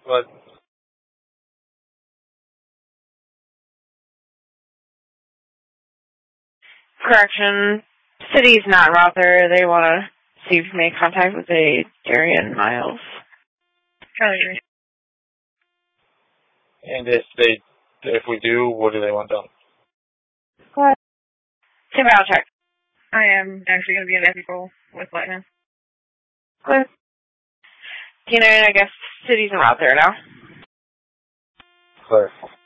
What? Correction. City's not Rother. They want to see if you make contact with a Darian Miles. Charlie. And if we do, what do they want done? What? Team battle check. I am actually going to be in ethical with Lightning. Good. I guess City's in Rother now. Clear.